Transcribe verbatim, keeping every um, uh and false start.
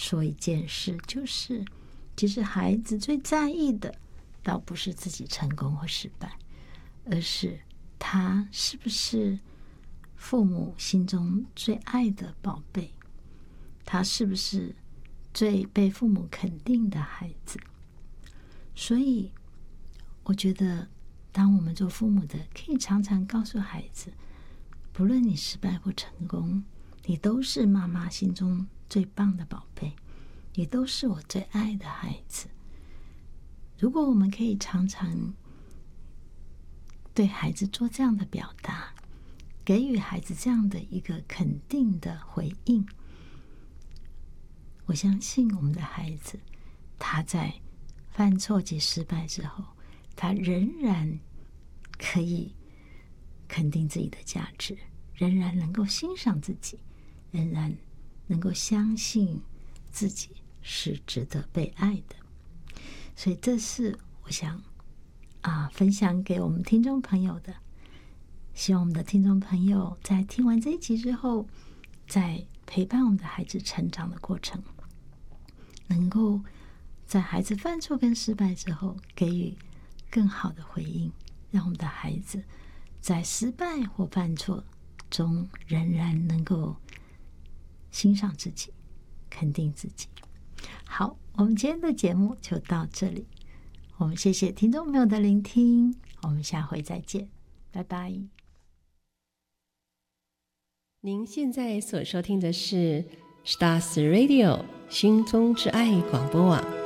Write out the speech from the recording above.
说一件事，就是其实孩子最在意的倒不是自己成功或失败，而是他是不是父母心中最爱的宝贝，他是不是最被父母肯定的孩子。所以我觉得当我们做父母的，可以常常告诉孩子，不论你失败或成功，你都是妈妈心中最棒的宝贝，你都是我最爱的孩子。如果我们可以常常对孩子做这样的表达，给予孩子这样的一个肯定的回应，我相信我们的孩子，他在犯错及失败之后，他仍然可以肯定自己的价值，仍然能够欣赏自己，仍然能够相信自己是值得被爱的。所以这是我想啊分享给我们听众朋友的。希望我们的听众朋友在听完这一集之后，在陪伴我们的孩子成长的过程，能够在孩子犯错跟失败之后给予更好的回应，让我们的孩子在失败或犯错中仍然能够欣赏自己，肯定自己。好，我们今天的节目就到这里，我们谢谢听众朋友的聆听，我们下回再见，拜拜。 您现在所收听的是 Stars Radio 心中之爱广播网。